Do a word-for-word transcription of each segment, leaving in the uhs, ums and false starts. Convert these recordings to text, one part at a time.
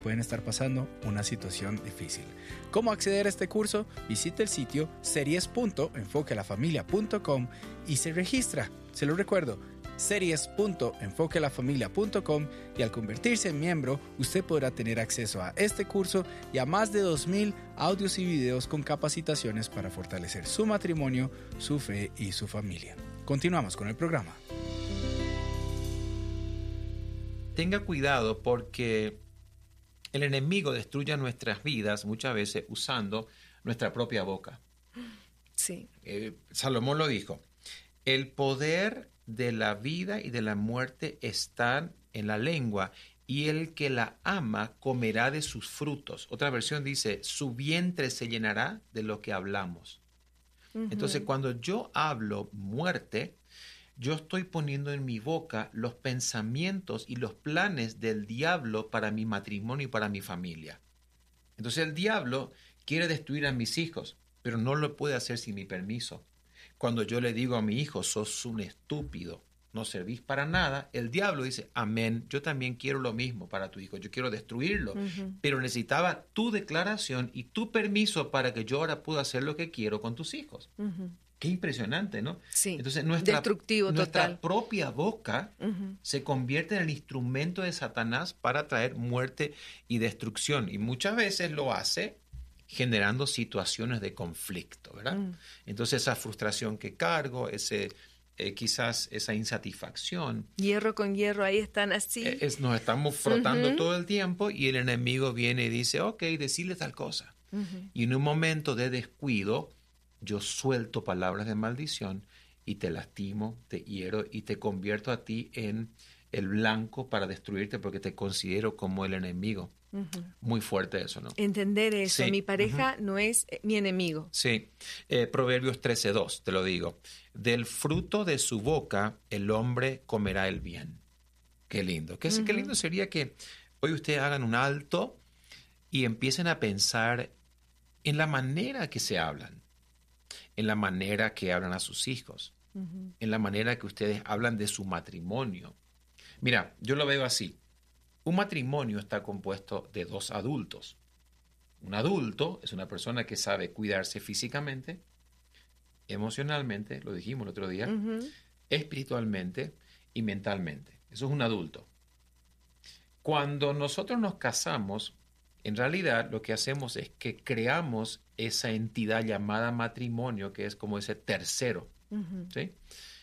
pueden estar pasando una situación difícil. ¿Cómo acceder a este curso? Visite el sitio series punto enfoque a la familia punto com y se registra. Se lo recuerdo, series punto enfoque a la familia punto com, y al convertirse en miembro, usted podrá tener acceso a este curso y a más de dos mil audios y videos con capacitaciones para fortalecer su matrimonio, su fe y su familia. Continuamos con el programa. Tenga cuidado porque el enemigo destruye nuestras vidas muchas veces usando nuestra propia boca. Sí. Eh, Salomón lo dijo. El poder de la vida y de la muerte están en la lengua, y el que la ama comerá de sus frutos. Otra versión dice, su vientre se llenará de lo que hablamos. Uh-huh. Entonces, cuando yo hablo muerte, yo estoy poniendo en mi boca los pensamientos y los planes del diablo para mi matrimonio y para mi familia. Entonces el diablo quiere destruir a mis hijos, pero no lo puede hacer sin mi permiso. Cuando yo le digo a mi hijo, sos un estúpido, no servís para nada, el diablo dice, amén, yo también quiero lo mismo para tu hijo, yo quiero destruirlo, uh-huh. pero necesitaba tu declaración y tu permiso para que yo ahora pueda hacer lo que quiero con tus hijos. Uh-huh. Qué impresionante, ¿no? Sí, entonces nuestra, destructivo nuestra total. propia boca uh-huh. se convierte en el instrumento de Satanás para traer muerte y destrucción. Y muchas veces lo hace generando situaciones de conflicto, ¿verdad? Uh-huh. Entonces esa frustración que cargo, ese eh, quizás esa insatisfacción. Hierro con hierro, ahí están así. Es, nos estamos frotando uh-huh. todo el tiempo y el enemigo viene y dice, ok, decirle tal cosa. Uh-huh. Y en un momento de descuido, yo suelto palabras de maldición y te lastimo, te hiero y te convierto a ti en el blanco para destruirte porque te considero como el enemigo. Uh-huh. Muy fuerte eso, ¿no? Entender eso. Sí. Mi pareja uh-huh. no es mi enemigo. Sí. Eh, Proverbios trece dos, te lo digo. Del fruto de su boca el hombre comerá el bien. Qué lindo. Qué, uh-huh. qué lindo sería que hoy ustedes hagan un alto y empiecen a pensar en la manera que se hablan, en la manera que hablan a sus hijos, uh-huh. en la manera que ustedes hablan de su matrimonio. Mira, yo lo veo así. Un matrimonio está compuesto de dos adultos. Un adulto es una persona que sabe cuidarse físicamente, emocionalmente, lo dijimos el otro día, uh-huh. espiritualmente y mentalmente. Eso es un adulto. Cuando nosotros nos casamos, en realidad lo que hacemos es que creamos esa entidad llamada matrimonio, que es como ese tercero, uh-huh. ¿sí?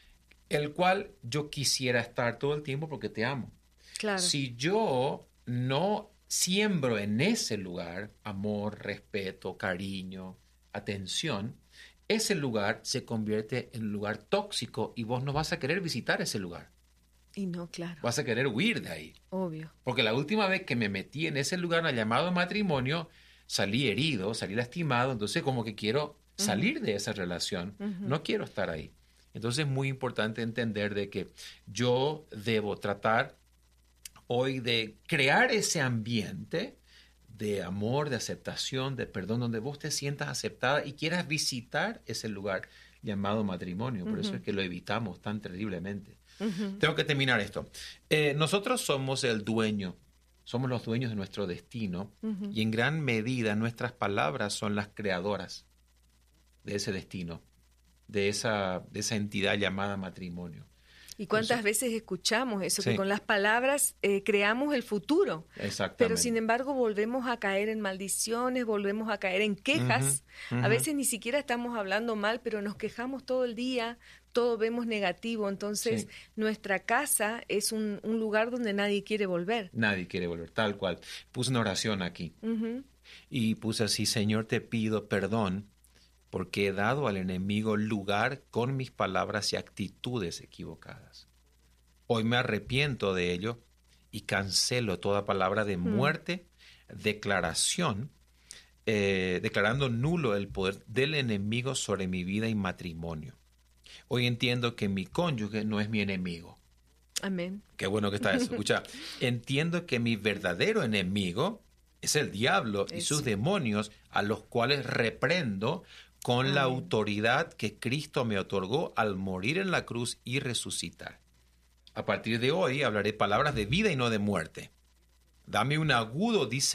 El cual yo quisiera estar todo el tiempo porque te amo. Claro. Si yo no siembro en ese lugar amor, respeto, cariño, atención, ese lugar se convierte en un lugar tóxico y vos no vas a querer visitar ese lugar. Y no, claro. Vas a querer huir de ahí. Obvio. Porque la última vez que me metí en ese lugar llamado matrimonio, salí herido, salí lastimado, entonces como que quiero salir uh-huh. de esa relación. Uh-huh. No quiero estar ahí. Entonces es muy importante entender de que yo debo tratar hoy de crear ese ambiente de amor, de aceptación, de perdón, donde vos te sientas aceptada y quieras visitar ese lugar llamado matrimonio. Por uh-huh. eso es que lo evitamos tan terriblemente. Uh-huh. Tengo que terminar esto. Eh, nosotros somos el dueño, somos los dueños de nuestro destino uh-huh. y en gran medida nuestras palabras son las creadoras de ese destino, de esa, de esa entidad llamada matrimonio. ¿Y cuántas Entonces, veces escuchamos eso? Sí. Que con las palabras eh, creamos el futuro. Exactamente. Pero sin embargo volvemos a caer en maldiciones, volvemos a caer en quejas. Uh-huh. Uh-huh. A veces ni siquiera estamos hablando mal, pero nos quejamos todo el día, todo vemos negativo. Entonces sí. nuestra casa es un, un lugar donde nadie quiere volver. Nadie quiere volver, tal cual. Puse una oración aquí. Uh-huh. Y puse así, Señor, te pido perdón porque he dado al enemigo lugar con mis palabras y actitudes equivocadas. Hoy me arrepiento de ello y cancelo toda palabra de muerte, mm. declaración, eh, declarando nulo el poder del enemigo sobre mi vida y matrimonio. Hoy entiendo que mi cónyuge no es mi enemigo. Amén. Qué bueno que está eso. Escucha, entiendo que mi verdadero enemigo es el diablo eso. Y sus demonios, a los cuales reprendo con Amén. La autoridad que Cristo me otorgó al morir en la cruz y resucitar. A partir de hoy hablaré palabras de vida y no de muerte. Dame un agudo discernimiento